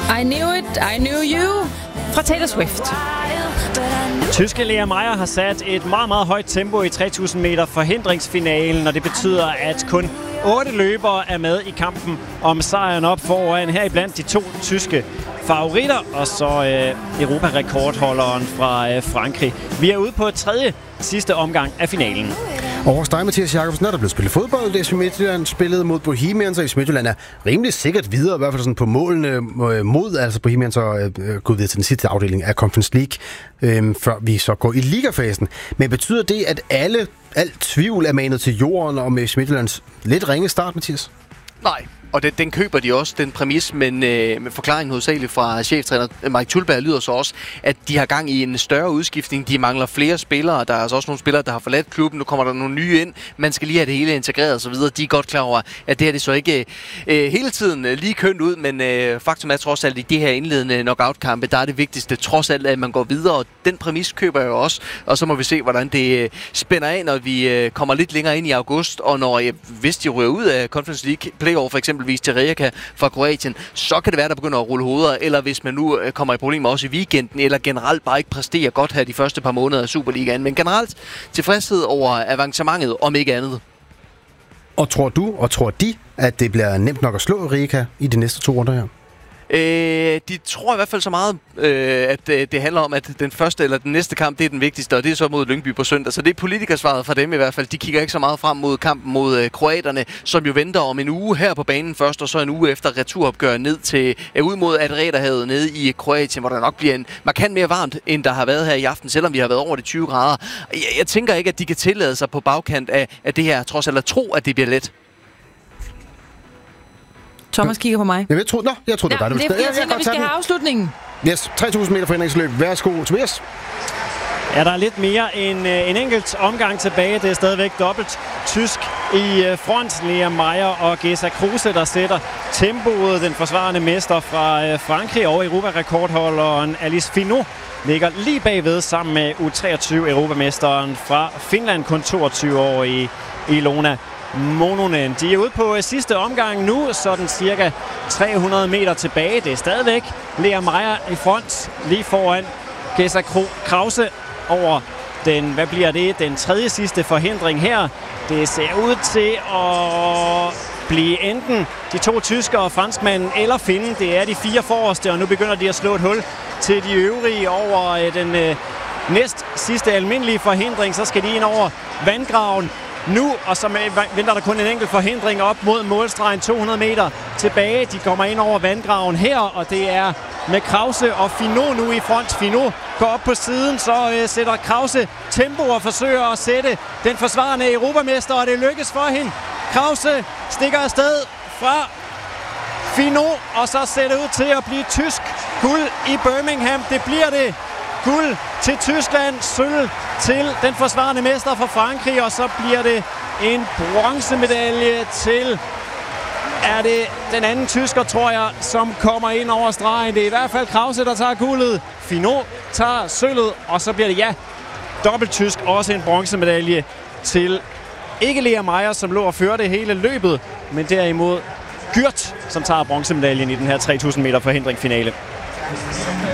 I Knew It, I Knew You fra Taylor Swift. Tyske Lea Meyer har sat et meget, meget højt tempo i 3000 meter forhindringsfinalen, og det betyder, at kun 8 løbere er med i kampen om sejren op foran her iblandt de 2 tyske favoritter, og så Europa-rekordholderen fra Frankrig. Vi er ude på tredje sidste omgang af finalen. Og hos dig, Mathias Jakobsen, er der blevet spillet fodbold. FC Midtjylland spillede mod Bohemians, og FC Midtjylland er rimelig sikkert videre, i hvert fald sådan på målene mod altså Bohemians og gå videre til den sidste afdeling af Conference League, før vi så går i ligafasen. Men betyder det, at alt tvivl er manet til jorden om FC Midtjyllands lidt ringe start, Mathias? Nej. Og den køber de også, den præmis, men med forklaringen hovedsageligt fra cheftræner Mike Tulberg lyder så også, at de har gang i en større udskiftning. De mangler flere spillere. Der er altså også nogle spillere, der har forladt klubben. Nu kommer der nogle nye ind. Man skal lige have det hele integreret og så videre. De er godt klar over, at det her det så ikke hele tiden lige kønt ud, men faktum er trods alt, i de her indledende knockout-kampe, der er det vigtigste trods alt, at man går videre. Og den præmis køber jeg jo også. Og så må vi se, hvordan det spænder af, når vi kommer lidt længere ind i august. Og når hvis de ryger ud af Conference League playoff for eksempel, til Rijeka fra Kroatien, så kan det være, der begynder at rulle hoveder, eller hvis man nu kommer i problemer også i weekenden, eller generelt bare ikke præsterer godt her de første par måneder af Superligaen. Men generelt tilfredshed over avancementet, om ikke andet. Og tror de, at det bliver nemt nok at slå Rijeka i de næste 2 runder her? De tror i hvert fald så meget, at det handler om, at den første eller den næste kamp, det er den vigtigste, og det er så mod Lyngby på søndag. Så det er politikersvaret fra dem i hvert fald. De kigger ikke så meget frem mod kampen mod kroaterne, som jo venter om en uge her på banen først, og så en uge efter returopgør ned til ud mod Adriaterhavet nede i Kroatien, hvor der nok bliver en markant mere varmt, end der har været her i aften, selvom vi har været over de 20 grader. Jeg tænker ikke, at de kan tillade sig på bagkant af det her, trods alt at tro, at det bliver let. Thomas kigger på mig. Jeg tror, det var dig, der jeg tænker, vi skal have afslutningen. Yes, 3000 meter forhindringsløb. Værsgo, Tobias. Ja, der er lidt mere end en enkelt omgang tilbage. Det er stadigvæk dobbelt tysk i front. Lea Meyer og Gesa Kruse, der sætter tempoet. Den forsvarende mester fra Frankrig og Europa-rekordholderen Alice Finot ligger lige bagved sammen med U23-europamesteren fra Finland, kun 22 år i Ilona Mononen. De er ude på sidste omgang nu, sådan cirka 300 meter tilbage. Det er stadigvæk Lea Meyer i front, lige foran Gesa Krause over den tredje sidste forhindring her. Det ser ud til at blive enten de 2 tyskere og franskmanden eller finnen. Det er de 4 forreste, og nu begynder de at slå et hul til de øvrige over den næst sidste almindelige forhindring. Så skal de ind over vandgraven nu, og så venter der kun en enkelt forhindring op mod målstregen 200 meter tilbage. De kommer ind over vandgraven her, og det er med Krause og Finot nu i front. Finot går op på siden, så sætter Krause tempo og forsøger at sætte den forsvarende europamester, og det lykkes for hende. Krause stikker afsted fra Finot, og så ser det ud til at blive tysk guld i Birmingham. Det bliver det. Guld til Tyskland, sølv til den forsvarende mester fra Frankrig, og så bliver det en bronzemedalje til, er det den anden tysker, tror jeg, som kommer ind over stregen. Det er i hvert fald Krause, der tager guldet. Finot tager sølvet, og så bliver det, dobbelt tysk, også en bronzemedalje til ikke Lea Meyer, som lå og førte hele løbet, men derimod Gyrt, som tager bronzemedaljen i den her 3000 meter forhindring finale.